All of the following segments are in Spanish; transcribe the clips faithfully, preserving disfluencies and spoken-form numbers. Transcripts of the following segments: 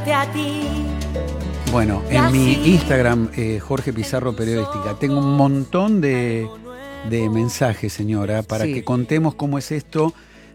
mirarte a ti. Bueno, en mi Instagram, eh, Jorge Pizarro Periodística, tengo un montón de, de mensajes, señora, para sí. que contemos cómo es esto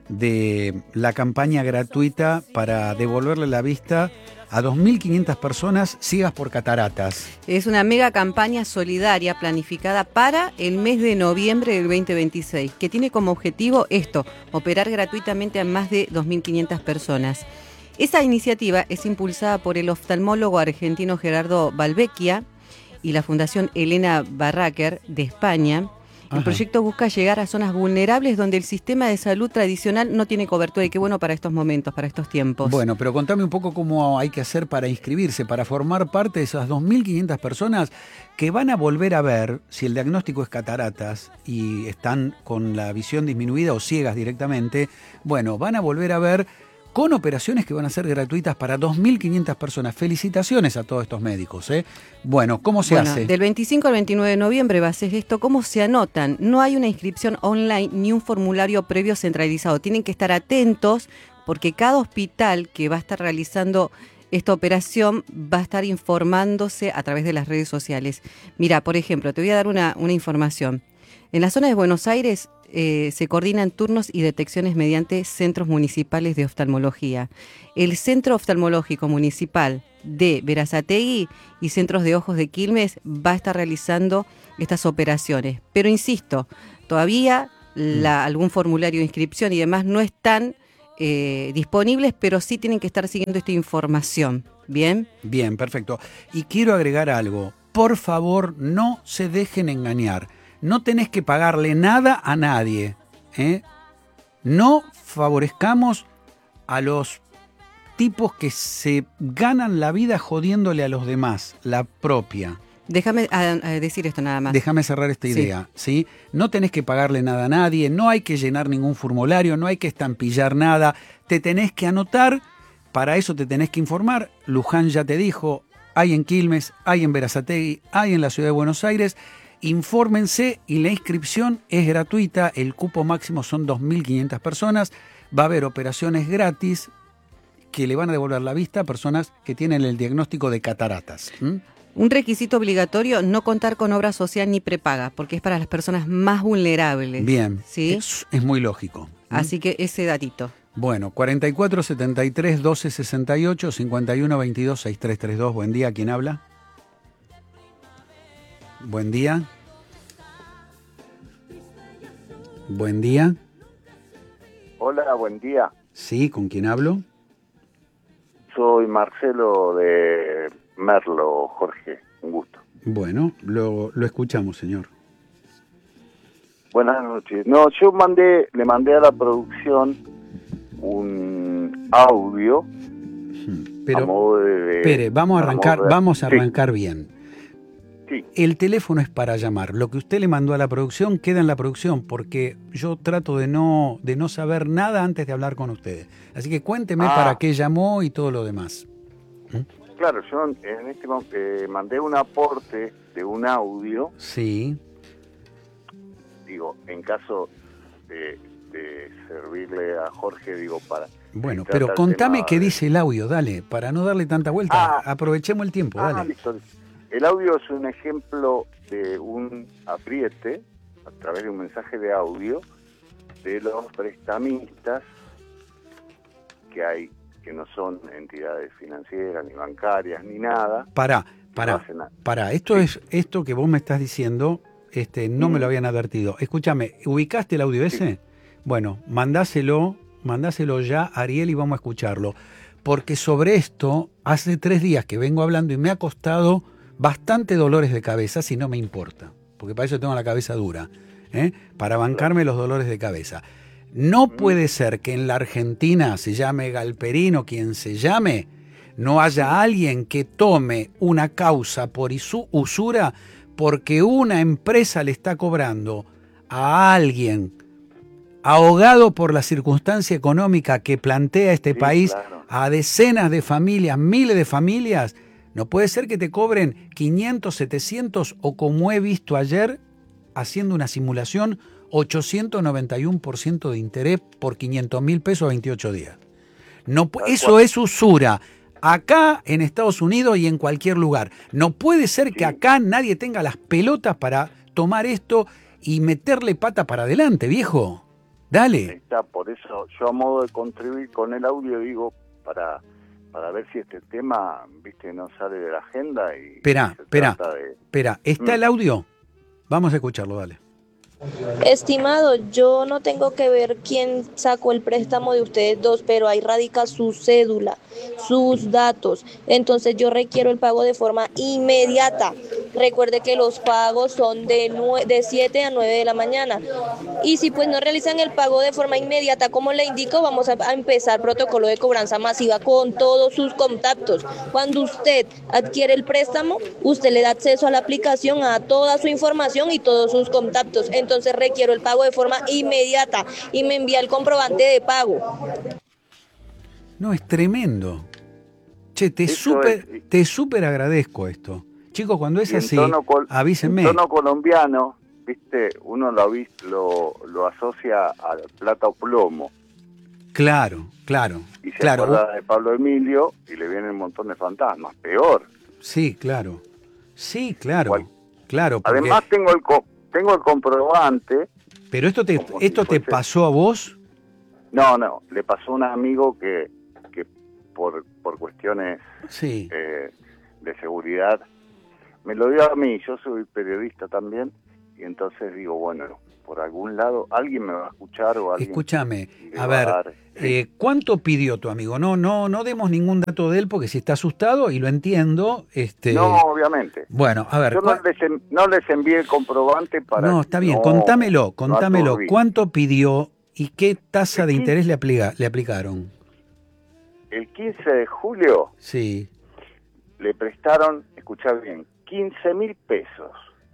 de la campaña gratuita para devolverle la vista a dos mil quinientas personas ciegas por cataratas. Es una mega campaña solidaria planificada para el mes de noviembre del veinte veintiséis, que tiene como objetivo esto, operar gratuitamente a más de dos mil quinientas personas. Esa iniciativa es impulsada por el oftalmólogo argentino Gerardo Balvecchia y la Fundación Elena Barraquer de España. El Ajá. proyecto busca llegar a zonas vulnerables donde el sistema de salud tradicional no tiene cobertura, y qué bueno para estos momentos, para estos tiempos. Bueno, pero contame un poco cómo hay que hacer para inscribirse, para formar parte de esas dos mil quinientas personas que van a volver a ver, si el diagnóstico es cataratas y están con la visión disminuida o ciegas directamente, bueno, van a volver a ver con operaciones que van a ser gratuitas para dos mil quinientas personas. Felicitaciones a todos estos médicos, ¿eh? Bueno, ¿cómo se bueno, hace? Del veinticinco al veintinueve de noviembre va a ser esto. ¿Cómo se anotan? No hay una inscripción online ni un formulario previo centralizado. Tienen que estar atentos porque cada hospital que va a estar realizando esta operación va a estar informándose a través de las redes sociales. Mira, por ejemplo, te voy a dar una, una información. En la zona de Buenos Aires eh, se coordinan turnos y detecciones mediante centros municipales de oftalmología. El Centro Oftalmológico Municipal de Berazategui y Centros de Ojos de Quilmes va a estar realizando estas operaciones. Pero insisto, todavía la, algún formulario de inscripción y demás no están eh, disponibles, pero sí tienen que estar siguiendo esta información. ¿Bien? Bien, perfecto. Y quiero agregar algo. Por favor, no se dejen engañar. No tenés que pagarle nada a nadie, ¿eh? No favorezcamos a los tipos que se ganan la vida jodiéndole a los demás, la propia. Déjame a, a decir esto nada más. Déjame cerrar esta idea, ¿sí? ¿sí? No tenés que pagarle nada a nadie, no hay que llenar ningún formulario, no hay que estampillar nada. Te tenés que anotar, para eso te tenés que informar. Luján ya te dijo, hay en Quilmes, hay en Berazategui, hay en la ciudad de Buenos Aires. Infórmense y la inscripción es gratuita, el cupo máximo son dos mil quinientas personas, va a haber operaciones gratis que le van a devolver la vista a personas que tienen el diagnóstico de cataratas. ¿Mm? Un requisito obligatorio, no contar con obra social ni prepaga, porque es para las personas más vulnerables. Bien, ¿sí? es, es muy lógico. ¿Mm? Así que ese datito. Bueno, cuarenta y cuatro, setenta y tres, doce, sesenta y ocho, cincuenta y uno, veintidós, sesenta y tres treinta y dos. Buen día, ¿quién habla? Buen día. Buen día. Hola, buen día. Sí, ¿con quién hablo? Soy Marcelo de Merlo, Jorge. Un gusto. Bueno, lo, lo escuchamos, señor. Buenas noches. No, yo mandé, le mandé a la producción un audio. Pero, a modo de, de, espere, vamos a arrancar, de, vamos a arrancar sí. bien. Sí. El teléfono es para llamar. Lo que usted le mandó a la producción queda en la producción, porque yo trato de no, de no saber nada antes de hablar con ustedes. Así que cuénteme ah. para qué llamó y todo lo demás. ¿Mm? Claro, yo en este eh, mandé un aporte de un audio. Sí. Digo, en caso de, de servirle a Jorge, digo, para... Bueno, pero contame qué de... dice el audio, dale, para no darle tanta vuelta. Ah. Aprovechemos el tiempo, ah, dale. Listo. El audio es un ejemplo de un apriete, a través de un mensaje de audio, de los prestamistas que hay, que no son entidades financieras, ni bancarias, ni nada. Pará, pará, no pará. Esto, sí. es, esto que vos me estás diciendo, este, no mm. me lo habían advertido. Escúchame, ¿ubicaste el audio ese? Sí. Bueno, mandáselo, mandáselo ya a Ariel y vamos a escucharlo. Porque sobre esto, hace tres días que vengo hablando y me ha costado... bastante dolores de cabeza, si no me importa, porque para eso tengo la cabeza dura, ¿eh? Para bancarme los dolores de cabeza. No puede ser que en la Argentina, se llame Galperino, quien se llame, no haya alguien que tome una causa por usura porque una empresa le está cobrando a alguien ahogado por la circunstancia económica que plantea este sí, país, claro. a decenas de familias, miles de familias. No puede ser que te cobren quinientos, setecientos o, como he visto ayer, haciendo una simulación, ochocientos noventa y uno por ciento de interés por quinientos mil pesos a veintiocho días. No, eso es usura. acá en Estados Unidos y en cualquier lugar. No puede ser Sí. que acá nadie tenga las pelotas para tomar esto y meterle pata para adelante, viejo. Dale. Está, por eso yo a modo de contribuir con el audio digo, para para ver si este tema, viste, no sale de la agenda y Espera, se espera, trata de... espera. ¿Está Mm. el audio? Vamos a escucharlo, dale. Estimado, yo no tengo que ver quién sacó el préstamo de ustedes dos, pero ahí radica su cédula, sus datos. Entonces yo requiero el pago de forma inmediata. Recuerde que los pagos son de, nue- de siete a nueve de la mañana. Y si pues no realizan el pago de forma inmediata, como le indico, vamos a, a empezar protocolo de cobranza masiva con todos sus contactos. Cuando usted adquiere el préstamo, usted le da acceso a la aplicación, a toda su información y todos sus contactos. Entonces requiero el pago de forma inmediata y me envía el comprobante de pago. No, es tremendo. Che, te Eso súper es- te súper agradezco esto. Chicos, cuando es Y en así, tono col- avísenme. En tono colombiano, viste, uno lo, avis- lo, lo asocia a plata o plomo. Claro, claro, Y se claro. acuerda de Pablo Emilio y le vienen un montón de fantasmas. Peor. Sí, claro. Sí, claro. Cual- Claro, porque- Además tengo el co- tengo el comprobante. pero esto te como si esto te fuese- pasó a vos. No, no, le pasó a un amigo que, que por, por cuestiones Sí. eh, de seguridad me lo dio a mí. Yo soy periodista también y entonces digo, bueno, por algún lado alguien me va a escuchar o alguien Escúchame, le a va ver, dar. Sí. eh, ¿cuánto pidió tu amigo? No, no, no demos ningún dato de él porque si está asustado y lo entiendo, este. No, obviamente. Bueno, a ver. Yo no ¿cuál- les, en- no les envié el comprobante para... No, está bien, no- contámelo, no contámelo. aturbir. ¿Cuánto pidió y qué tasa de El quin- interés le, aplica, le aplicaron? El quince de julio Sí, le prestaron, escuchá bien, quince mil pesos.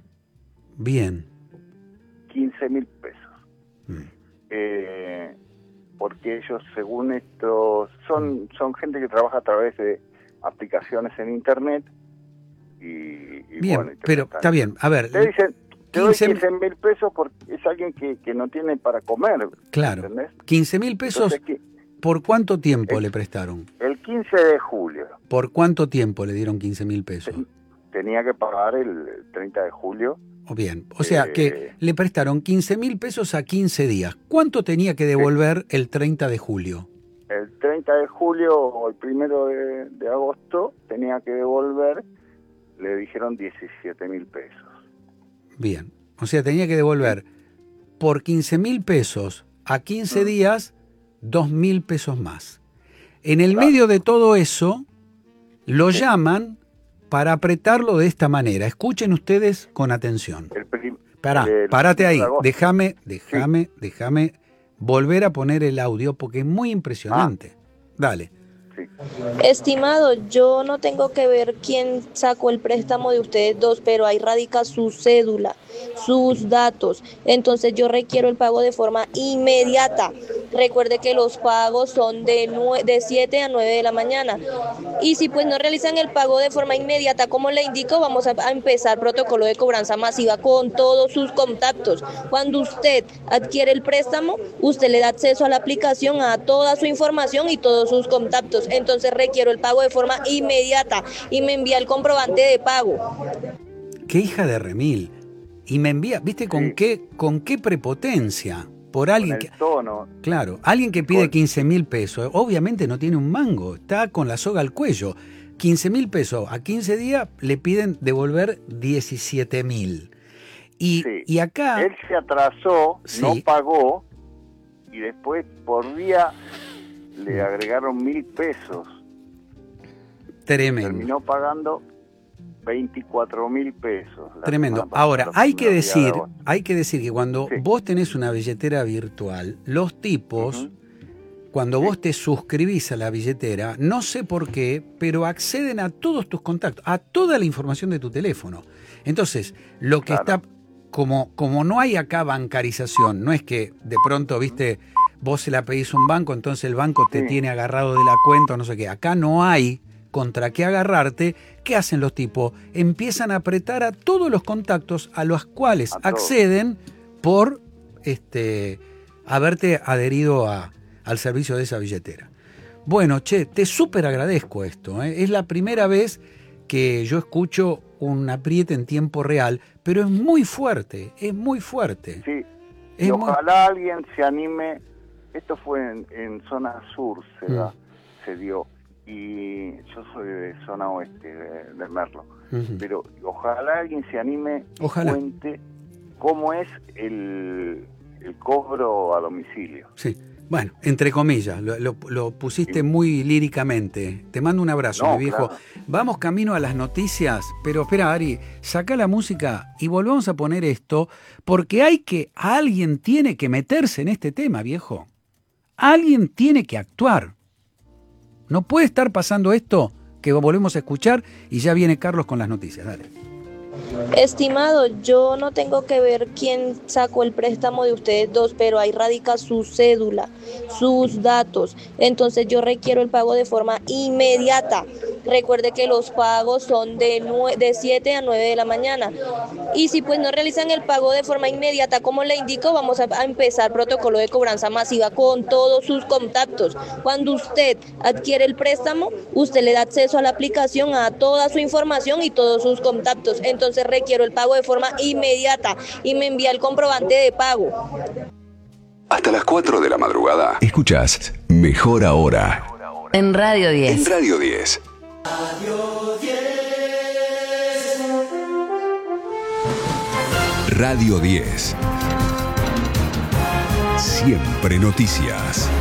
bien. quince mil pesos. Mm. Eh, porque ellos, según esto, son, son gente que trabaja a través de aplicaciones en internet y, y Bien, bueno, y te pero prestan. está bien. A ver, Te dicen, te doy quince quince mil pesos porque es alguien que, que no tiene para comer. claro, ¿Entendés? quince mil pesos, Entonces, qui- ¿por cuánto tiempo Eh, le prestaron? el quince de julio ¿Por cuánto tiempo le dieron quince mil pesos? tenía que pagar el treinta de julio. O bien, o sea Eh, que le prestaron quince mil pesos a quince días. ¿Cuánto tenía que devolver el treinta de julio? El treinta de julio o el primero de, de agosto tenía que devolver, le dijeron diecisiete mil pesos. Bien, o sea, tenía que devolver por quince mil pesos a quince Mm. días, dos mil pesos más. En el Claro. medio de todo eso, lo Sí. llaman para apretarlo de esta manera. Escuchen ustedes con atención. El prim- Pará, el párate ahí, primero de agosto. déjame, déjame, déjame volver a poner el audio porque es muy impresionante. Dale. Sí. Estimado, yo no tengo que ver quién sacó el préstamo de ustedes dos, pero ahí radica su cédula, sus datos. Entonces yo requiero el pago de forma inmediata. Recuerde que los pagos son de, nue- de siete a nueve de la mañana. Y si pues no realizan el pago de forma inmediata, como le indico, vamos a, a empezar protocolo de cobranza masiva con todos sus contactos. Cuando usted adquiere el préstamo, usted le da acceso a la aplicación, a toda su información y todos sus contactos. Entonces requiero el pago de forma inmediata y me envía el comprobante de pago. Qué hija de remil. Y me envía, ¿viste con Sí. qué con qué prepotencia? Por Con alguien el que tono. Claro, alguien que pide Con- quince mil pesos, obviamente no tiene un mango, está con la soga al cuello. quince mil pesos a quince días le piden devolver diecisiete mil. Y, Sí. y acá, Él se atrasó, Sí. no pagó y después por día le agregaron mil pesos. tremendo, Terminó pagando veinticuatro mil pesos. la tremendo. semana pasada, Ahora, los hay que primeros días de decir, agosto. hay que decir que cuando Sí. vos tenés una billetera virtual, los tipos, Ujú. cuando Sí. vos te suscribís a la billetera, no sé por qué, pero acceden a todos tus contactos, a toda la información de tu teléfono. Entonces, lo que Claro. está, como, como no hay acá bancarización, no es que de pronto, viste, vos se la pedís a un banco, entonces el banco te Sí. tiene agarrado de la cuenta o no sé qué. Acá no hay contra qué agarrarte. ¿Qué hacen los tipos? Empiezan a apretar a todos los contactos a los cuales A todos. acceden por este, haberte adherido a, al servicio de esa billetera. Bueno, che, te súper agradezco esto, ¿eh? Es la primera vez que yo escucho un apriete en tiempo real, pero es muy fuerte, es muy fuerte. Sí, es y muy... ojalá alguien se anime. Esto fue en, en zona sur, se, Mm. da, se dio, y yo soy de zona oeste, de, de Merlo, Uh-huh. pero ojalá alguien se anime y Ojalá. cuente cómo es el, el cobro a domicilio. Sí, bueno, entre comillas, lo, lo, lo pusiste Sí. muy líricamente. Te mando un abrazo, No, mi viejo. claro. Vamos camino a las noticias, pero espera, Ari, saca la música y volvamos a poner esto, porque hay que, alguien tiene que meterse en este tema, viejo. Alguien tiene que actuar. No puede estar pasando esto que volvemos a escuchar y ya viene Carlos con las noticias. Dale. Estimado, yo no tengo que ver quién sacó el préstamo de ustedes dos, pero ahí radica su cédula, sus datos. Entonces yo requiero el pago de forma inmediata. Recuerde que los pagos son de, de siete a nueve de la mañana. Y si pues no realizan el pago de forma inmediata, como le indico, vamos a, a empezar protocolo de cobranza masiva con todos sus contactos. Cuando usted adquiere el préstamo, usted le da acceso a la aplicación, a toda su información y todos sus contactos. Entonces requiero el pago de forma inmediata y me envía el comprobante de pago. Hasta las cuatro de la madrugada. Escuchás Mejor Ahora. En Radio diez. En Radio diez. Radio diez. Siempre noticias.